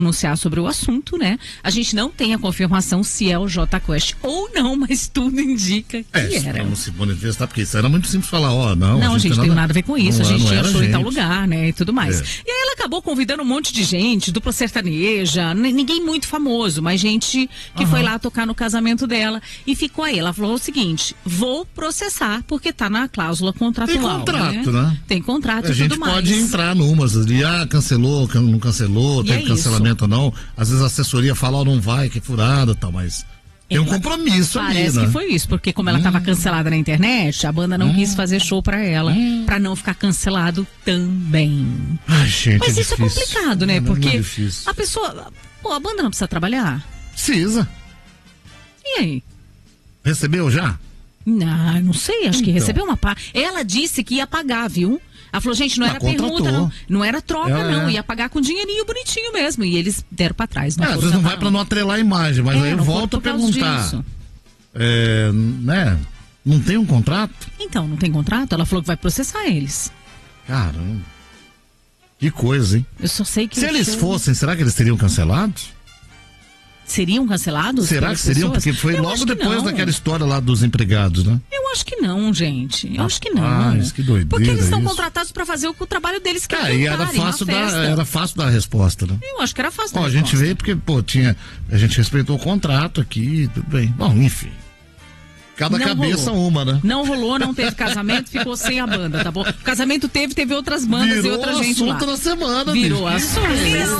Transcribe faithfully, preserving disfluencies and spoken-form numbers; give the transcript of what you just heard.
anunciar sobre o assunto, né? A gente não tem a confirmação se é o Jota Quest ou não, mas tudo indica que é, era. Não se manifestar, porque isso era muito simples falar, ó, oh, não. Não, a gente não tem nada a ver com isso, não, a gente tinha show em tal lugar, né? E tudo mais. É. E aí ela acabou convidando um monte de gente, dupla sertaneja, ninguém muito famoso, mas gente que uhum. foi lá tocar no casamento dela. E ficou aí. Ela falou o seguinte: vou processar, porque tá na cláusula contratual. Tem contrato, né? né? Tem contrato a e tudo mais. A gente pode entrar numas ali, ah, cancelou, não cancelou, e teve é cancelamento ou não. Às vezes a assessoria fala, ó, oh, não vai, que é furada e tal, mas tem um compromisso ali, né? Parece que foi isso, porque como ela estava hum. cancelada na internet, a banda não hum. quis fazer show pra ela, hum. pra não ficar cancelado também. Ai, gente, mas é isso difícil. é complicado, né? É porque a pessoa, pô, a banda não precisa trabalhar? Precisa. E aí? Recebeu já? Não, não sei, acho então. que recebeu uma parte. Ela disse que ia pagar, viu? Ela falou, gente, não, não era permuta, não. Não era troca, ela não. É. Ia pagar com dinheirinho bonitinho mesmo. E eles deram pra trás. Não é, às vezes não vai pra não atrelar a imagem, mas é, aí volta a perguntar. É, né? Não tem um contrato? Então, não tem contrato? Ela falou que vai processar eles. Caramba. Que coisa, hein? Eu só sei que... Se eles show... fossem, será que eles teriam cancelado? Seriam cancelados? Será que seriam? Porque foi eu logo depois daquela história lá dos empregados, né? Eu acho que não, gente. Eu ah, acho que não. Ah, isso que doideira. Porque eles estão isso. contratados para fazer o, o trabalho deles que é, e era fácil dar, era fácil dar a resposta, né? Eu acho que era fácil Bom, dar a gente veio porque, pô, tinha, a gente respeitou o contrato aqui, tudo bem. Bom, enfim. Cada não cabeça rolou. uma, né? Não rolou, não teve casamento, ficou sem a banda, tá bom? O casamento teve, teve outras bandas Virou e outra gente lá. Virou assunto na semana, Virou bicho. assunto.